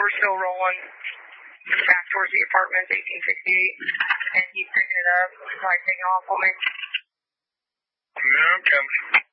we're still rolling back towards the apartment, 1868, and he's picking it up, probably taking off on me. Yeah, I'm coming.